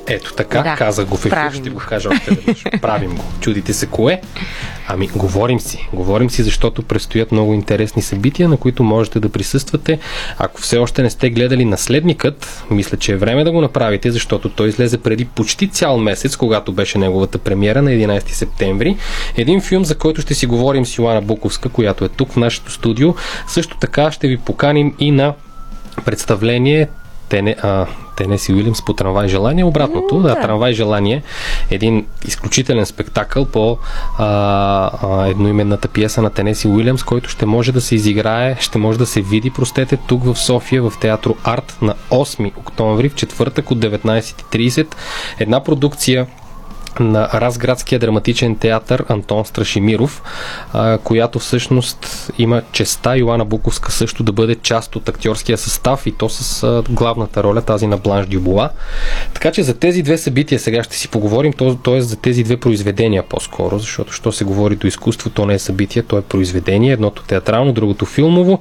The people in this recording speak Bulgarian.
Ето така, казах го в ефир, ще го кажа още веднъж. Правим го. Чудите се кое? Ами, говорим си, защото предстоят много интересни събития, на които можете да присъствате. Ако все още не сте гледали Наследникът, мисля, че е време да го направите, защото той излезе преди почти цял месец, когато беше неговата премиера на 11 септември. Един филм, за който ще си говорим с Йоана Буковска, която е тук в нашето студио. Също така ще ви поканим и на представление Тенеси Уилямс по Трамвай желание. Обратното, Трамвай желание, един изключителен спектакъл по едноименната пиеса на Тенеси Уилямс, който ще може да се изиграе, ще може да се види, тук в София, в театър Арт на 8 октомври, в четвъртък от 19:30. Една продукция на Разградския драматичен театър Антон Страшимиров, която всъщност има честта Йоана Буковска също да бъде част от актьорския състав и то с главната роля, тази на Бланш Дюбола. Така че за тези две събития сега ще си поговорим, т.е. за тези две произведения по-скоро, защото що се говори до изкуство, то не е събитие, то е произведение, едното театрално, другото филмово.